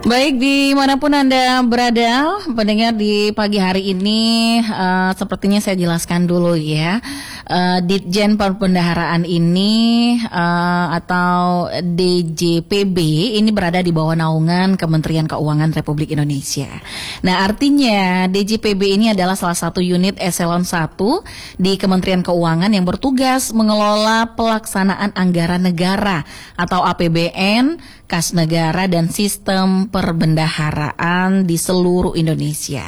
Baik, dimanapun Anda berada, pendengar di pagi hari ini, sepertinya saya jelaskan dulu ya. Ditjen Perbendaharaan ini atau DJPB ini berada di bawah naungan Kementerian Keuangan Republik Indonesia. Nah, artinya DJPB ini adalah salah satu unit eselon 1 di Kementerian Keuangan yang bertugas mengelola pelaksanaan anggaran negara atau APBN, kas negara dan sistem perbendaharaan di seluruh Indonesia.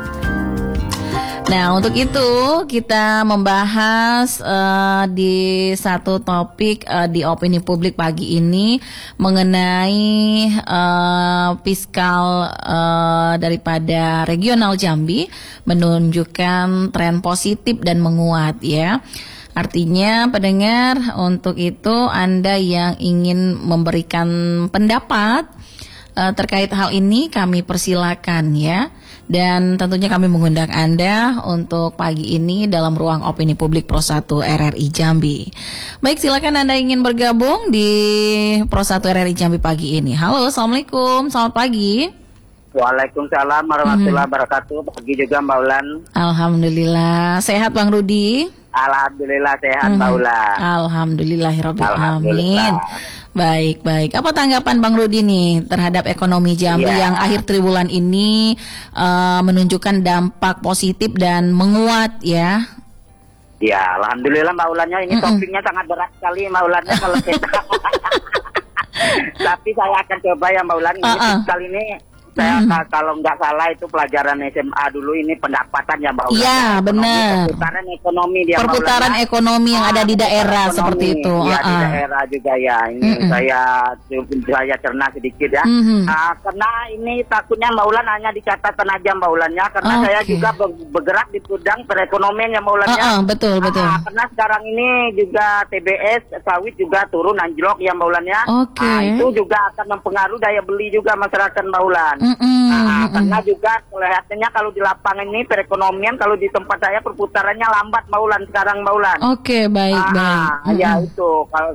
Nah, untuk itu kita membahas di satu topik di opini publik pagi ini mengenai fiskal daripada regional Jambi menunjukkan tren positif dan menguat ya. Artinya pendengar, untuk itu Anda yang ingin memberikan pendapat terkait hal ini kami persilakan ya. Dan tentunya kami mengundang Anda untuk pagi ini dalam ruang opini publik Pro 1 RRI Jambi. Baik, silakan Anda ingin bergabung di Pro 1 RRI Jambi pagi ini. Halo, Assalamualaikum, selamat pagi. Waalaikumsalam warahmatullahi wabarakatuh. Pagi juga Mbak Ulan. Alhamdulillah, sehat Bang Rudi? Alhamdulillah sehat Mbak Ulan. Alhamdulillahirabbil alamin. Baik. Apa tanggapan Bang Rudi nih terhadap ekonomi Jambi yang akhir triwulan ini menunjukkan dampak positif dan menguat ya? Ya, alhamdulillah Mbak Ulannya ini topiknya sangat berat sekali Mbak Ulannya kalau kita. Tapi saya akan coba ya Mbak Ulan kali ini. Saya kalau nggak salah itu pelajaran SMA dulu ini pendapatan ya Mbak Ulan. Iya benar. Perputaran ekonomi dia. Perputaran ekonomi yang ada di daerah seperti itu. Ya di daerah juga ya. Ini saya cerna sedikit ya. Karena ini takutnya Mbak Ulan hanya di catatan aja Mbak Ulannya. Karena saya juga bergerak di bidang perekonomian ya Mbak Ulannya. Betul. Karena sekarang ini juga TBS sawit juga turun anjlok ya Mbak Ulannya. Itu juga akan mempengaruhi daya beli juga masyarakat Mbak Ulan. Karena juga kelihatannya kalau di lapangan ini perekonomian kalau di tempat saya perputarannya lambat Mbak Ulan sekarang Mbak Ulan. Baik. Ya itu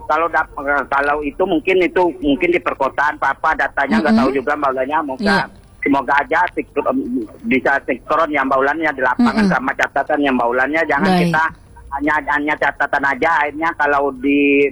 kalau itu mungkin di perkotaan apa datanya nggak tahu juga Mbak Ulannya. Semoga aja bisa sinkron ya Mbak Ulannya di lapangan sama catatan ya Mbak Ulannya. Jangan kita hanya catatan aja, akhirnya kalau di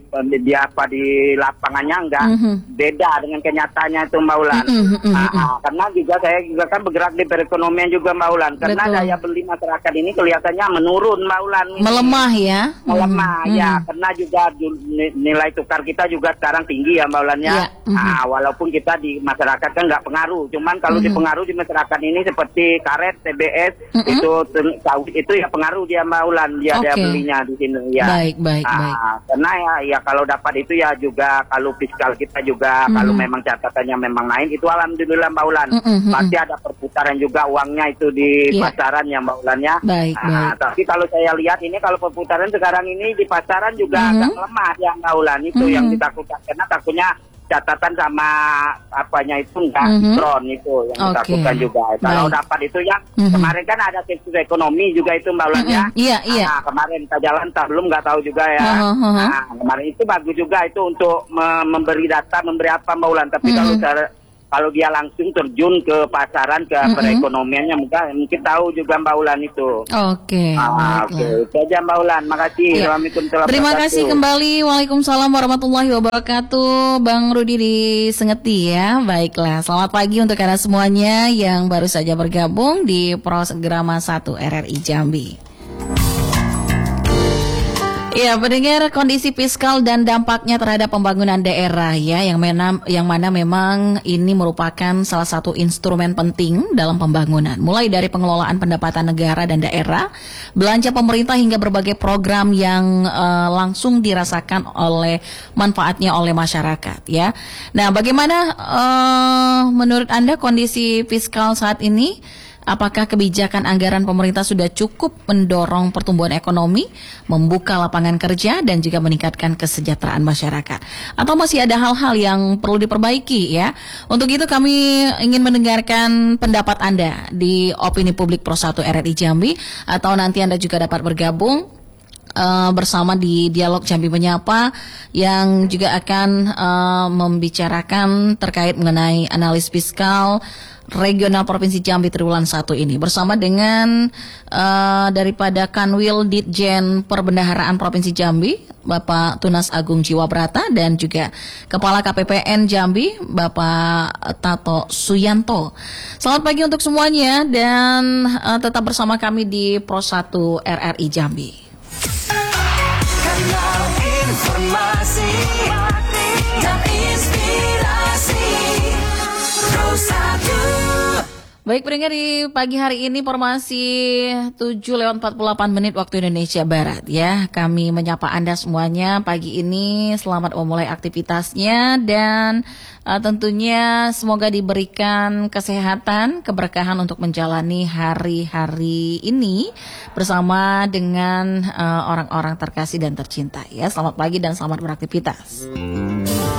lapangannya enggak beda dengan kenyataannya itu Mbak Ulan. Karena juga saya juga kan bergerak di perekonomian juga Mbak Ulan. Karena daya beli masyarakat ini kelihatannya menurun Mbak Ulan. Melemah ya? Melemah ya, karena juga nilai tukar kita juga sekarang tinggi ya Mbak Ulannya. Walaupun kita di masyarakat kan nggak pengaruh, cuman kalau dipengaruh di masyarakat ini seperti karet, TBS itu sawit itu ya pengaruh dia Mbak Ulan, dia ada belinya di sini ya. Baik. Karena ya kalau dapat itu ya juga kalau fiskal kita juga kalau memang catatannya memang naik itu alhamdulillah Mbak Ulan. Pasti ada perputaran juga uangnya itu di pasaran ya Mbak Ulan ya. Tapi kalau saya lihat ini kalau perputaran sekarang ini di pasaran juga agak lemah ya Mbak Ulan, itu yang ditakutkan karena takutnya catatan sama apanya itu enggak sinkron itu yang ditakutkan juga. Kalau dapat itu ya kemarin kan ada krisis ekonomi juga itu Mbak Ulan ya. Kemarin kita jalan belum nggak tahu juga ya. Kemarin itu bagus juga itu untuk memberi data, memberi apa Mbak Ulan. Tapi kalau dia langsung terjun ke pasaran, ke perekonomiannya mungkin tahu juga Mbak Ulan itu. Itu aja Mbak Ulan. Makasih. Terima kasih kembali. Waalaikumsalam warahmatullahi wabarakatuh. Bang Rudi di Sengeti ya. Baiklah, selamat pagi untuk Anda semuanya yang baru saja bergabung di Programa 1 RRI Jambi. Ya, pendengar, kondisi fiskal dan dampaknya terhadap pembangunan daerah ya, yang mana memang ini merupakan salah satu instrumen penting dalam pembangunan. Mulai dari pengelolaan pendapatan negara dan daerah, belanja pemerintah hingga berbagai program yang langsung dirasakan oleh manfaatnya oleh masyarakat ya. Nah, bagaimana menurut Anda kondisi fiskal saat ini? Apakah kebijakan anggaran pemerintah sudah cukup mendorong pertumbuhan ekonomi, membuka lapangan kerja, dan juga meningkatkan kesejahteraan masyarakat? Atau masih ada hal-hal yang perlu diperbaiki ya? Untuk itu kami ingin mendengarkan pendapat Anda di Opini Publik Pro 1 RRI Jambi, atau nanti Anda juga dapat bergabung bersama di Dialog Jambi Menyapa yang juga akan membicarakan terkait mengenai analis fiskal regional Provinsi Jambi triwulan 1 ini bersama dengan daripada Kanwil Ditjen Perbendaharaan Provinsi Jambi Bapak Tunas Agung Jiwabrata dan juga Kepala KPPN Jambi Bapak Tato Suyanto. Selamat pagi untuk semuanya dan tetap bersama kami di Pro 1 RRI Jambi. Kanal informasi dan inspirasi Pro 1. Baik pendengar, di pagi hari ini informasi 7:48 waktu Indonesia Barat ya. Kami menyapa Anda semuanya pagi ini. Selamat memulai aktivitasnya dan tentunya semoga diberikan kesehatan, keberkahan untuk menjalani hari-hari ini bersama dengan orang-orang terkasih dan tercinta ya. Selamat pagi dan selamat beraktivitas.